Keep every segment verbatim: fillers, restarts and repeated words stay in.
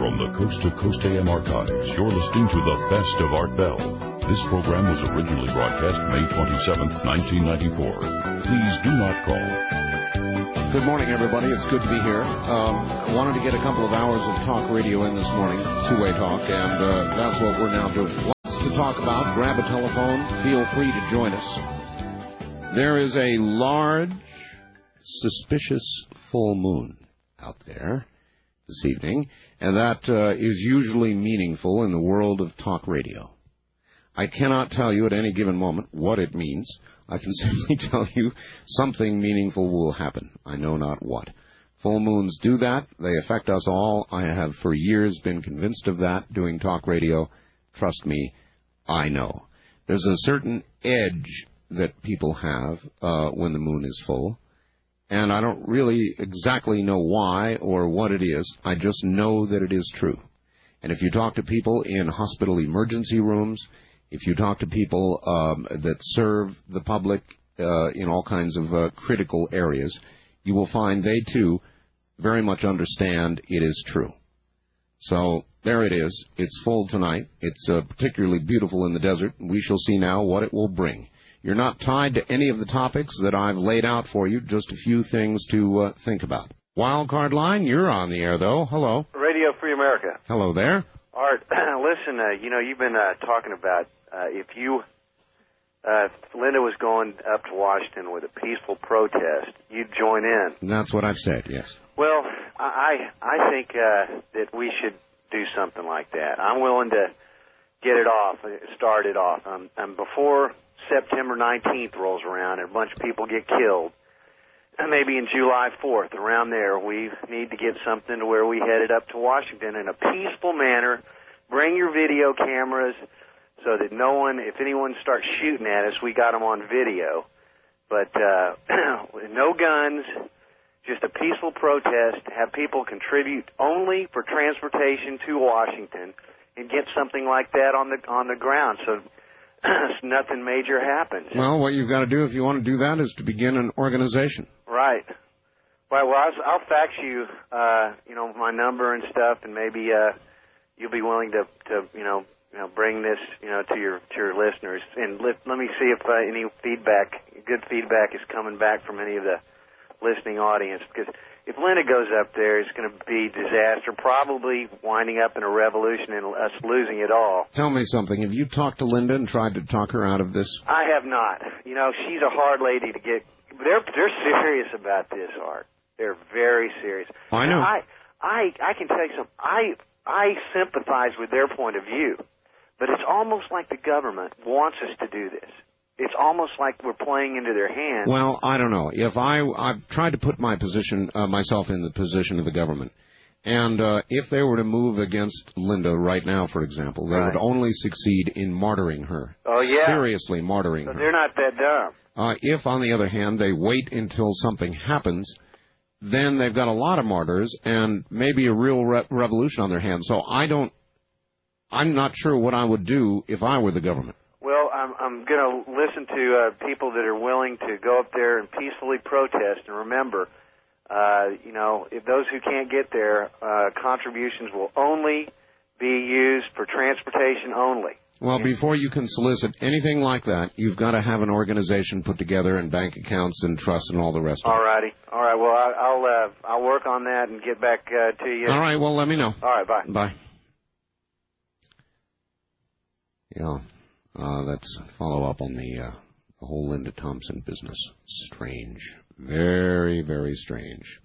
From the Coast to Coast A M archives, you're listening to the best of Art Bell. This program was originally broadcast May twenty-seventh, nineteen ninety-four. Please do not call. Good morning, everybody. It's good to be here. Um, I wanted to get a couple of hours of talk radio in this morning, two-way talk, and uh, that's what we're now doing. Lots to talk about. Grab a telephone. Feel free to join us. There is a large, suspicious full moon out there this evening, and that uh, is usually meaningful in the world of talk radio. I cannot tell you at any given moment what it means. I can simply tell you something meaningful will happen. I know not what. Full moons do that. They affect us all. I have for years been convinced of that doing talk radio. Trust me, I know. There's a certain edge that people have uh, when the moon is full. And I don't really exactly know why or what it is. I just know that it is true. And if you talk to people in hospital emergency rooms, if you talk to people um, that serve the public uh, in all kinds of uh, critical areas, you will find they, too, very much understand it is true. So there it is. It's full tonight. It's uh, particularly beautiful in the desert. We shall see now what it will bring. You're not tied to any of the topics that I've laid out for you, just a few things to uh, think about. Wildcard line, you're on the air, though. Hello. Radio Free America. Hello there. Art, listen, uh, you know, you've been uh, talking about uh, if you, uh, if Linda was going up to Washington with a peaceful protest, you'd join in. That's what I've said, yes. Well, I I think uh, that we should do something like that. I'm willing to get it off, start it off. Um, and before September nineteenth rolls around and a bunch of people get killed, and maybe in July fourth, around there, we need to get something to where we headed up to Washington in a peaceful manner. Bring your video cameras so that no one, if anyone starts shooting at us, we got them on video. But uh, no guns, just a peaceful protest, have people contribute only for transportation to Washington and get something like that on the on the ground so nothing major happens. Well, what you've got to do if you want to do that is to begin an organization. Right. Well, well I'll, I'll fax you, uh, you know, my number and stuff, and maybe uh, you'll be willing to, to, you know, you know, bring this, you know, to your to your listeners. And let, let me see if uh, any feedback, good feedback, is coming back from any of the listening audience. Because if Linda goes up there, it's going to be disaster, probably winding up in a revolution and us losing it all. Tell me something. Have you talked to Linda and tried to talk her out of this? I have not. You know, she's a hard lady to get. They're they're serious about this, Art. They're very serious. I know. Now, I I I can tell you something. I I sympathize with their point of view, but it's almost like the government wants us to do this. It's almost like we're playing into their hands. Well, I don't know. If I I've tried to put my position uh, myself in the position of the government, and uh, if they were to move against Linda right now, for example, they right. would only succeed in martyring her. Oh yeah, seriously martyring so her. They're not that dumb. Uh, if, on the other hand, they wait until something happens, then they've got a lot of martyrs and maybe a real re- revolution on their hands. So I don't, I'm not sure what I would do if I were the government. Well, I'm, I'm going to listen to uh, people that are willing to go up there and peacefully protest. And remember, uh, you know, if those who can't get there, uh, contributions will only be used for transportation only. Well, before you can solicit anything like that, you've got to have an organization put together and bank accounts and trusts and all the rest of it. All righty. All right. Well, I, I'll uh, I'll work on that and get back uh, to you. All right. Well, let me know. All right. Bye. Bye. Yeah. Uh, let's follow up on the, uh, the whole Linda Thompson business. Strange. Very, very strange.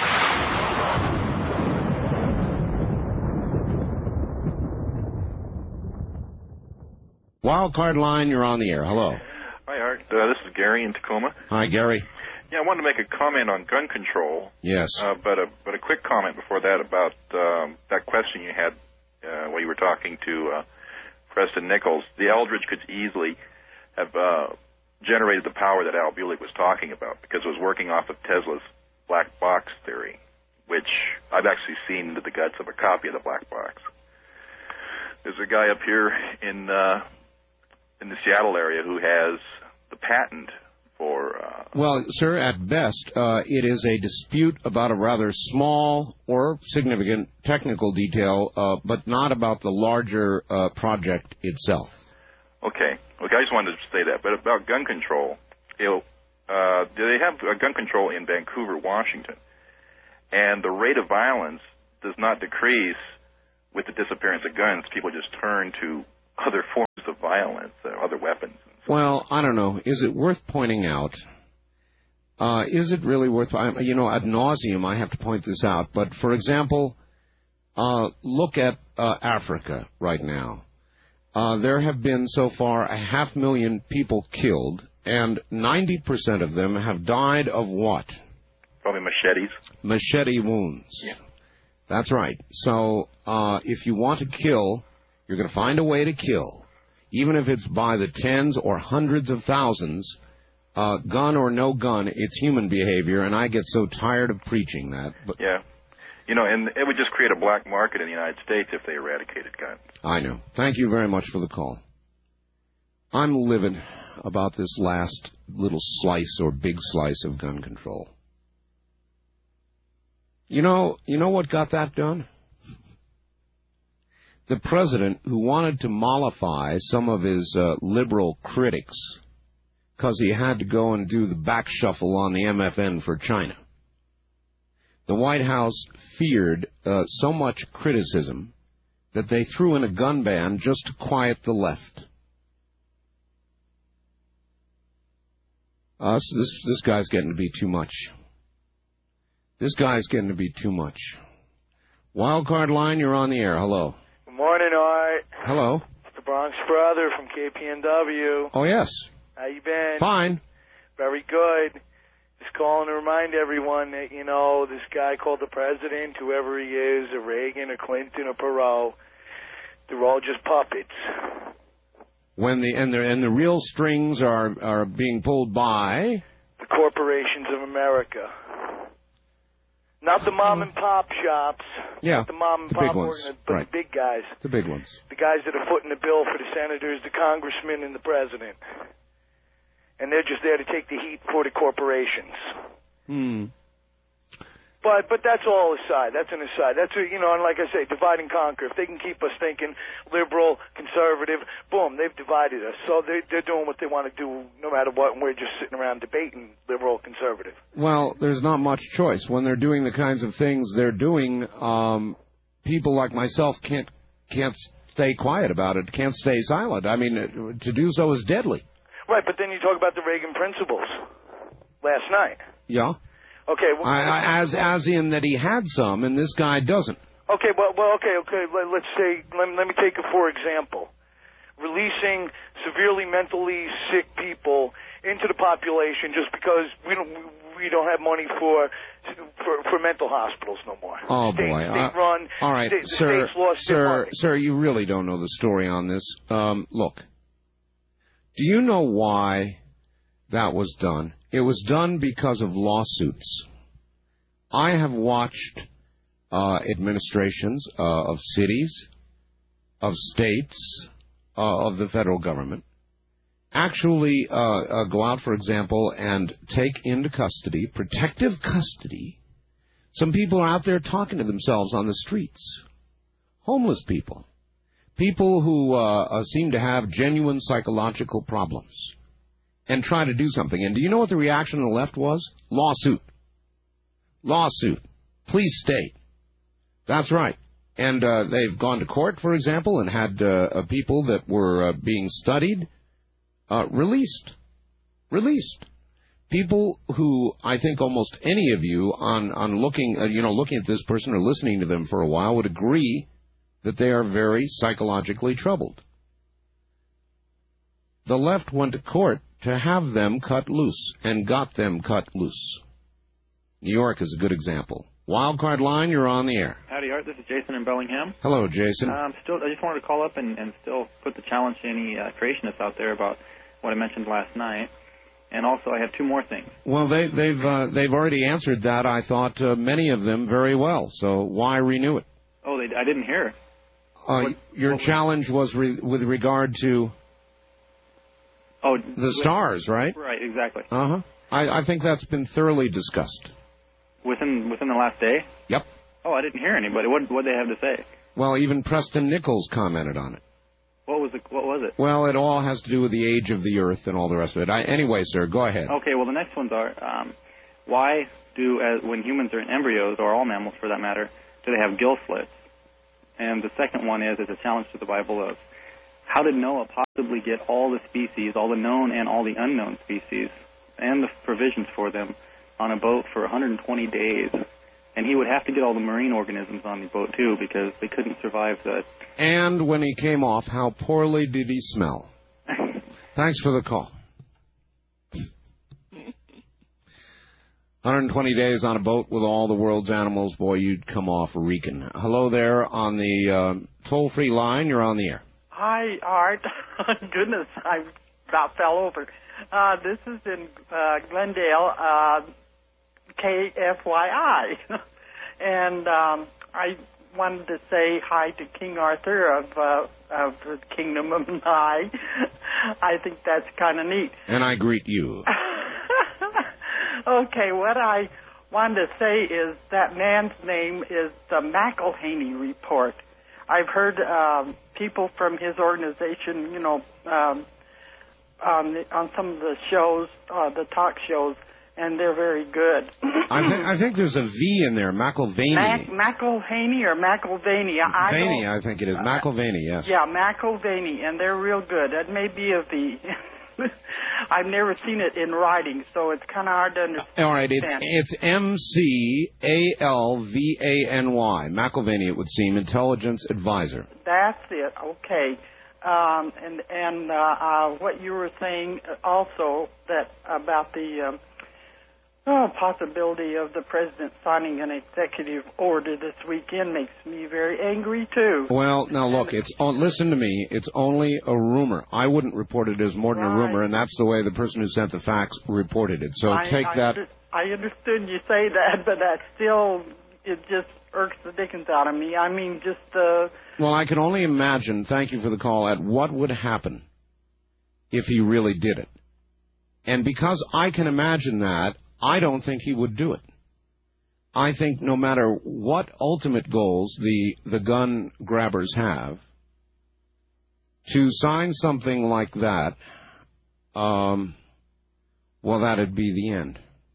Wildcard line, you're on the air. Hello. Hi, Art. Uh, this is Gary in Tacoma. Hi, Gary. Yeah, I wanted to make a comment on gun control. Yes. Uh, but a but a quick comment before that about um, that question you had uh, while you were talking to uh, Preston Nichols. The Eldridge could easily have uh, generated the power that Al Buelich was talking about because it was working off of Tesla's black box theory, which I've actually seen into the guts of a copy of the black box. There's a guy up here in uh, in the Seattle area who has the patent for... Uh, well, sir, at best, uh, it is a dispute about a rather small or significant technical detail, uh, but not about the larger uh, project itself. Okay. Okay, I just wanted to say that. But about gun control, you know, uh, they have uh, gun control in Vancouver, Washington, and the rate of violence does not decrease with the disappearance of guns. People just turn to other forms of violence, uh, other weapons. Well, I don't know. Is it worth pointing out? Uh, is it really worth, you know, ad nauseum I have to point this out, but for example, uh, look at uh, Africa right now. Uh, there have been so far a half million people killed, and ninety percent of them have died of what? Probably machetes. Machete wounds. Yeah. That's right. So uh, if you want to kill, you're going to find a way to kill. Even if it's by the tens or hundreds of thousands, uh, gun or no gun, it's human behavior, and I get so tired of preaching that. But yeah. You know, and it would just create a black market in the United States if they eradicated guns. I know. Thank you very much for the call. I'm livid about this last little slice or big slice of gun control. You know, you know what got that done? The president, who wanted to mollify some of his uh, liberal critics because he had to go and do the back shuffle on the M F N for China. The White House feared uh, so much criticism that they threw in a gun ban just to quiet the left. Uh, so this, this guy's getting to be too much. This guy's getting to be too much. Wildcard line, you're on the air. Hello. Good morning, Art. Hello. It's the Bronx Brother from K P N W. Oh, yes. How you been? Fine. Very good. Just calling to remind everyone that, you know, this guy called the president, whoever he is, a Reagan, a Clinton, a Perot, they're all just puppets. When the and the and the real strings are are being pulled by the corporations of America. Not the mom and pop shops. Yeah. Not the mom and the pop big ones. organizations, but Right. the big guys. The big ones. The guys that are footing the bill for the senators, the congressmen, and the president. And they're just there to take the heat for the corporations. Hmm. But but that's all aside. That's an aside. That's, a, you know, and like I say, divide and conquer. If they can keep us thinking liberal, conservative, boom, they've divided us. So they, they're doing what they want to do no matter what, and we're just sitting around debating liberal, conservative. Well, there's not much choice. When they're doing the kinds of things they're doing, um, people like myself can't can't stay quiet about it, can't stay silent. I mean, to do so is deadly. Right, but then you talk about the Reagan principles last night. Yeah. Okay. Well, I, I, as as in that he had some, and this guy doesn't. Okay. Well, well. Okay. Okay. Let, let's say. Let, let me take it for example. Releasing severely mentally sick people into the population just because we don't we don't have money for for, for mental hospitals no more. Oh state, boy. State uh, run. All right, state, sir. Lost Sir, sir, you really don't know the story on this. Um, look. Do you know why that was done? It was done because of lawsuits. I have watched uh, administrations uh, of cities, of states, uh, of the federal government actually uh, uh, go out, for example, and take into custody, protective custody. Some people are out there talking to themselves on the streets. Homeless people. People who uh, uh, seem to have genuine psychological problems and try to do something. And do you know what the reaction of the left was? Lawsuit. Lawsuit. Please state. That's right. And uh, they've gone to court, for example, and had uh, uh, people that were uh, being studied uh, released. Released. People who I think almost any of you on, on looking, uh, you know, looking at this person or listening to them for a while would agree that they are very psychologically troubled. The left went to court to have them cut loose, and got them cut loose. New York is a good example. Wildcard line, you're on the air. Howdy, Art. This is Jason in Bellingham. Hello, Jason. Um, still, I just wanted to call up and, and still put the challenge to any uh, creationists out there about what I mentioned last night. And also, I have two more things. Well, they, they've uh, they've already answered that, I thought, uh, many of them very well. So why renew it? Oh, they, I didn't hear. Uh, what, your what challenge was re- with regard to... Oh, the stars, right? Right, exactly. Uh-huh. I, I think that's been thoroughly discussed. Within within the last day? Yep. Oh, I didn't hear anybody. What what they have to say? Well, even Preston Nichols commented on it. What was it? What was it? Well, it all has to do with the age of the Earth and all the rest of it. I, anyway, sir, go ahead. Okay. Well, the next ones are um, why do as when humans are in embryos, or all mammals for that matter, do they have gill slits? And the second one is is a challenge to the Bible of how did Noah possibly get all the species, all the known and all the unknown species, and the provisions for them on a boat for one hundred twenty days? And he would have to get all the marine organisms on the boat, too, because they couldn't survive the... And when he came off, how poorly did he smell? Thanks for the call. one hundred twenty days on a boat with all the world's animals, boy, you'd come off reeking. Hello there on the uh, toll-free line. You're on the air. Hi, Art. Goodness, I about fell over. Uh, this is in uh, Glendale, uh, K F Y I. And um, I wanted to say hi to King Arthur of uh, of the Kingdom of Nye. I think that's kind of neat. And I greet you. Okay, what I wanted to say is that man's name is the McElhaney Report. I've heard um, people from his organization, you know, um, on, the, on some of the shows, uh, the talk shows, and they're very good. I, th- I think there's a V in there, McElvaney. Mac- McElhaney or McElvaney? I Vaney, don't, I think it is. McElvaney, yes. Yeah, McElvaney, and they're real good. It may be a V. I've never seen it in writing, so it's kind of hard to understand. All right, it's it's M C A L V A N Y. McElvaney, it would seem, Intelligence Advisor. That's it. Okay. Um, and and uh, uh, what you were saying also that about the um, oh, possibility of the president signing an executive order this weekend makes me very angry too. Well, now look, it's on, listen to me. It's only a rumor. I wouldn't report it as more than right. a rumor, and that's the way the person who sent the fax reported it. So I, take I that. Under, I understood you say that, but that still it just irks the dickens out of me. I mean, just uh. Well, I can only imagine. Thank you for the call. At what would happen if he really did it, and because I can imagine that, I don't think he would do it. I think no matter what ultimate goals the, the gun grabbers have, to sign something like that, um, well, that'd be the end.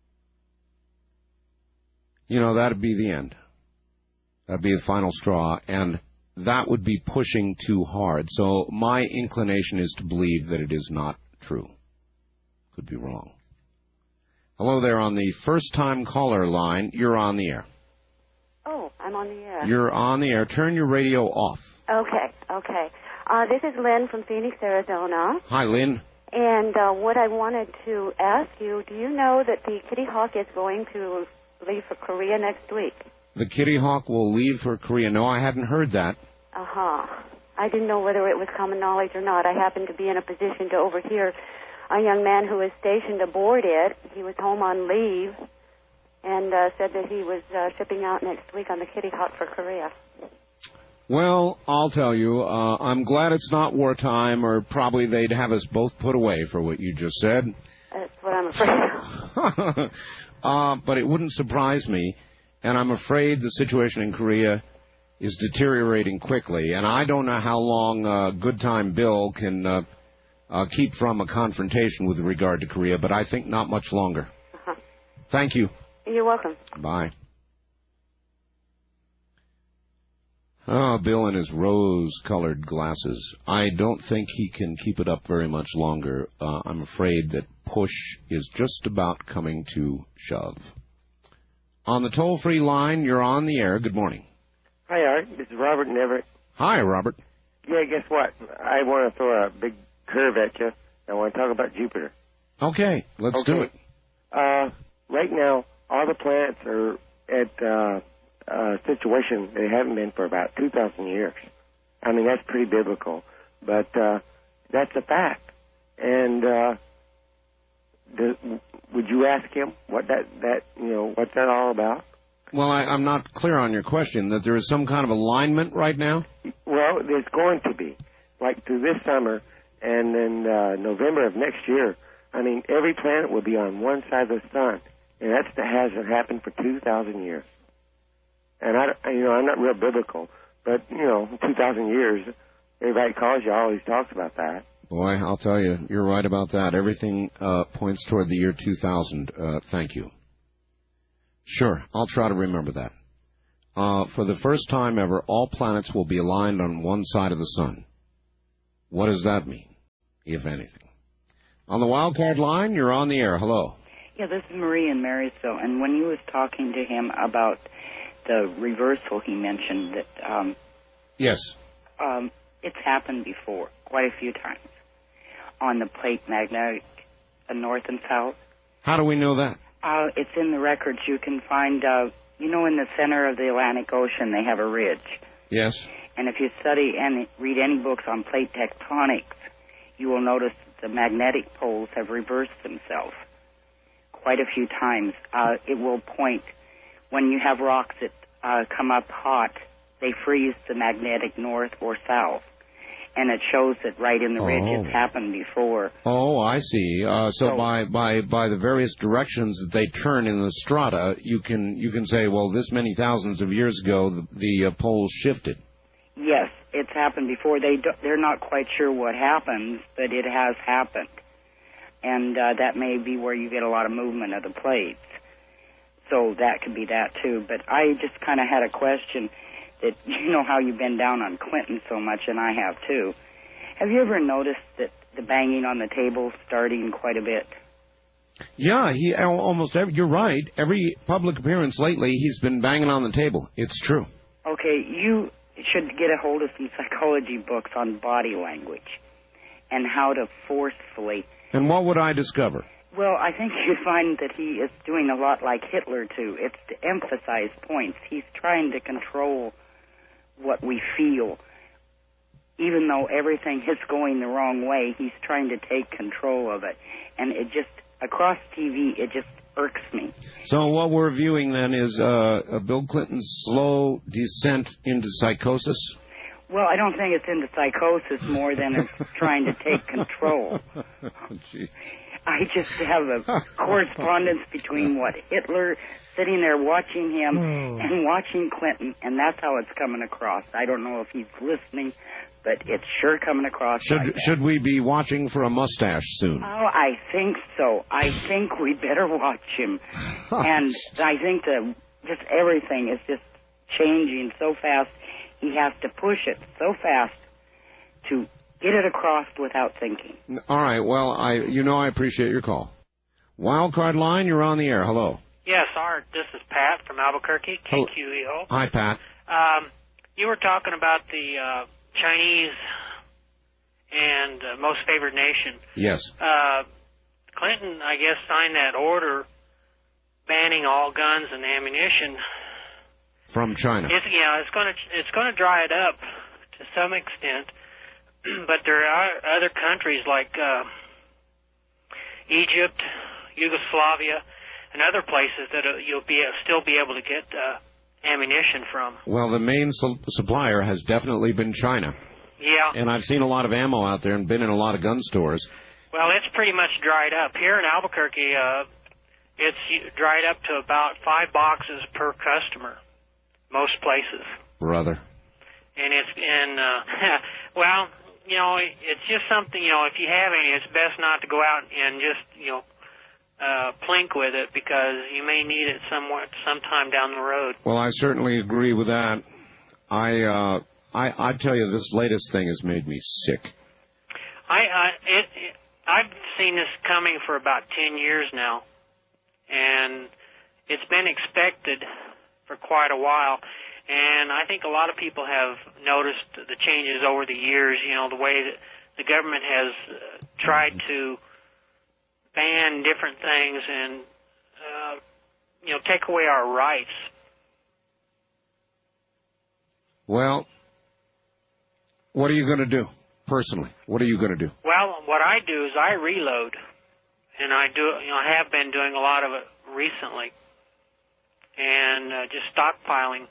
You know, that'd be the end. That'd be the final straw, and that would be pushing too hard. So my inclination is to believe that it is not true. Could be wrong. Hello there on the first-time caller line. You're on the air. Oh, I'm on the air. You're on the air. Turn your radio off. Okay, okay. Uh, this is Lynn from Phoenix, Arizona. Hi, Lynn. And uh, what I wanted to ask you, do you know that the Kitty Hawk is going to leave for Korea next week? The Kitty Hawk will leave for Korea. No, I hadn't heard that. Uh-huh. I didn't know whether it was common knowledge or not. I happened to be in a position to overhear a young man who was stationed aboard it. He was home on leave and uh, said that he was uh, shipping out next week on the Kitty Hawk for Korea. Well, I'll tell you, uh, I'm glad it's not wartime, or probably they'd have us both put away for what you just said. That's what I'm afraid of. uh, but it wouldn't surprise me, and I'm afraid the situation in Korea is deteriorating quickly, and I don't know how long uh, Good Time Bill can uh, uh, keep from a confrontation with regard to Korea, but I think not much longer. Uh-huh. Thank you. You're welcome. Bye. Oh, Bill in his rose-colored glasses. I don't think he can keep it up very much longer. Uh, I'm afraid that push is just about coming to shove. On the toll-free line, you're on the air. Good morning. Hi, Art. This is Robert in Everett. Hi, Robert. Yeah, guess what? I want to throw a big curve at you. I want to talk about Jupiter. Okay, let's okay. do it. Uh, right now, all the planets are at uh, a situation they haven't been for about two thousand years. I mean, that's pretty biblical, but uh, that's a fact. And uh, the, would you ask him what that, that, you know, what's that all about? Well, I, I'm not clear on your question, that there is some kind of alignment right now? Well, there's going to be. Like through this summer, and then uh, November of next year, I mean, every planet will be on one side of the sun, and that's, that hasn't happened for two thousand years. And, I, you know, I'm not real biblical, but, you know, two thousand years, everybody calls you, always talks about that. Boy, I'll tell you, you're right about that. Everything uh, points toward the year two thousand. Uh, thank you. Sure, I'll try to remember that. Uh, for the first time ever, all planets will be aligned on one side of the sun. What does that mean, if anything? On the wild card line, you're on the air. Hello. Yeah, this is Marie in Marysville, and when he was talking to him about the reversal, he mentioned that um, yes, um, it's happened before, quite a few times, on the plate magnetic uh, north and south. How do we know that? Uh, it's in the records. You can find, uh, you know, in the center of the Atlantic Ocean, they have a ridge. Yes. And if you study and read any books on plate tectonics, you will notice that the magnetic poles have reversed themselves quite a few times. Uh, it will point, when you have rocks that uh, come up hot, they freeze the magnetic north or south. And it shows that right in the ridge Oh. it's happened before. Oh, I see. Uh, so, So- by, by by the various directions that they turn in the strata, you can you can say, well, this many thousands of years ago, the, the uh, poles shifted. Yes, it's happened before. They do, they're not quite sure what happens, but it has happened. And uh, that may be where you get a lot of movement of the plates. So that could be that, too. But I just kind of had a question that, you know how you've been down on Clinton so much, and I have, too. Have you ever noticed that the banging on the table starting quite a bit? Yeah, he al- almost every, you're right. Every public appearance lately, he's been banging on the table. It's true. Okay, you should get a hold of some psychology books on body language and how to forcefully... And what would I discover? Well, I think you find that he is doing a lot like Hitler, too. It's to emphasize points. He's trying to control what we feel. Even though everything is going the wrong way, he's trying to take control of it. And it just, across T V, it just irks me. So what we're viewing then is uh, uh, Bill Clinton's slow descent into psychosis? Well, I don't think it's into psychosis more than it's trying to take control. Gee. I just have a correspondence between what Hitler sitting there watching him and watching Clinton, and that's how it's coming across. I don't know if he's listening, but it's sure coming across. Should like that. should we be watching for a mustache soon? Oh, I think so. I think we better watch him. And I think that just everything is just changing so fast. He has to push it so fast to get it across without thinking. All right. Well, I you know I appreciate your call. Wildcard line, you're on the air. Hello. Yes, Art. This is Pat from Albuquerque, K Q E O. Hi, Pat. Um, you were talking about the uh, Chinese and uh, most favored nation. Yes. Uh, Clinton, I guess, signed that order banning all guns and ammunition. From China. It's, yeah, it's going to it's going to dry it up to some extent, but there are other countries like uh, Egypt, Yugoslavia, and other places that uh, you'll be still be able to get uh, ammunition from. Well, the main su- supplier has definitely been China. Yeah. And I've seen a lot of ammo out there and been in a lot of gun stores. Well, it's pretty much dried up. Here in Albuquerque, uh, it's dried up to about five boxes per customer, most places. Brother. And it's, and, uh, well, you know, it's just something, you know, if you have any, it's best not to go out and just, you know, uh, plink with it because you may need it somewhere, sometime down the road. Well, I certainly agree with that. I, uh, I, I tell you, this latest thing has made me sick. I, I, it, it, I've seen this coming for about ten years now, and it's been expected for quite a while. And I think a lot of people have noticed the changes over the years, you know, the way that the government has uh, tried to ban different things and, uh, you know, take away our rights. Well, what are you going to do, personally? What are you going to do? Well, what I do is I reload, and I do, you know, I have been doing a lot of it recently, and uh, just stockpiling.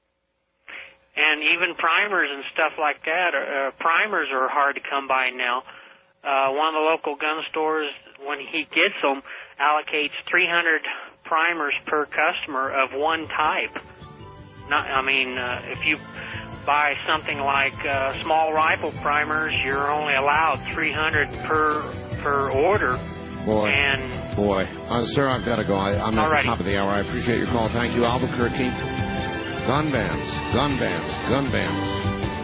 And even primers and stuff like that, uh, primers are hard to come by now. uh, one of the local gun stores, when he gets them, allocates three hundred primers per customer of one type. Not, I mean, uh, if you buy something like uh, small rifle primers, you're only allowed three hundred per per order. Boy, and boy, uh, sir, I've got to go. I, I'm at alrighty. the top of the hour. I appreciate your call. Thank you, Albuquerque. Gun bans, gun bans, gun bans.